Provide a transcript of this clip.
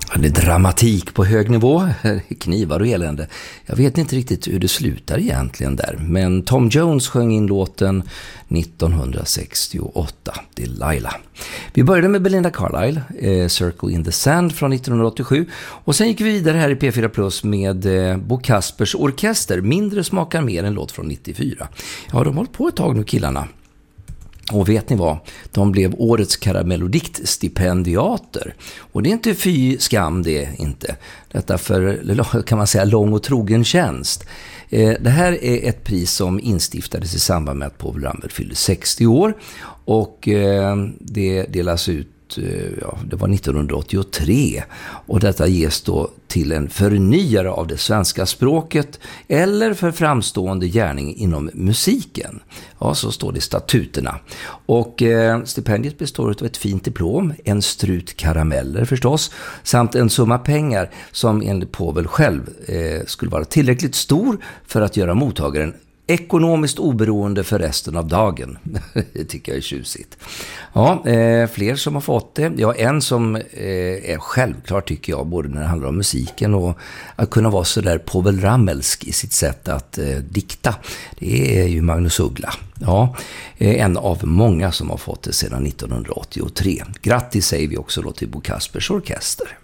Det är dramatik på hög nivå, knivar och elände. Jag vet inte riktigt hur det slutar egentligen där. Men Tom Jones sjöng in låten 1968, Delilah. Vi började med Belinda Carlisle, Circle in the Sand från 1987. Och sen gick vi vidare här i P4 Plus med Bo Kaspers Orkester, Mindre smakar mer, en låt från 94. Ja, de har hållit på ett tag nu, killarna. Och vet ni vad? De blev årets Karamellodikt-stipendiater. Och det är inte fy skam det inte. Detta för, kan man säga, lång och trogen tjänst. Det här är ett pris som instiftades i samband med att Povel Ramel fyllde 60 år. Och det delas ut, det var 1983. Och detta ges då till en förnyare av det svenska språket eller för framstående gärning inom musiken. Ja, så står det i statuterna. Och stipendiet består av ett fint diplom, en strut karameller förstås, samt en summa pengar som enligt Povel själv skulle vara tillräckligt stor för att göra mottagaren ekonomiskt oberoende för resten av dagen. Det tycker jag är tjusigt. Ja, fler som har fått det. Ja, en som är självklart tycker jag, både när det handlar om musiken och att kunna vara så där Povel Ramelsk i sitt sätt att dikta. Det är ju Magnus Uggla. Ja, en av många som har fått det sedan 1983. Grattis säger vi också då till Bo Kaspers Orkester.